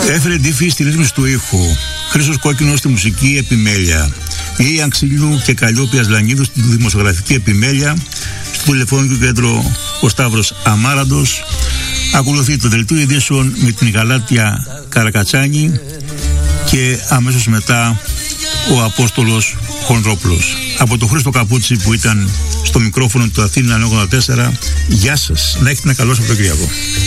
Έφερε τύφη στη ρύθμιση του ήχου. Χρήστος Κόκκινος στη μουσική επιμέλεια. Η Ανξιλίου και Καλλιόπιας Λανίδου στη δημοσιογραφική επιμέλεια. Στο τηλεφωνικό κέντρο ο Σταύρος Αμάραντος. Ακολουθεί το δελτίο ειδήσεων με την Γαλάτια Καρακατσάνη και αμέσως μετά ο Απόστολος Χονδρόπουλος. Από τον Χρήστο Καπούτσι που ήταν στο μικρόφωνο του Αθήνα 94, γεια σας, να έχετε ένα καλό Σαββατοκύριακο.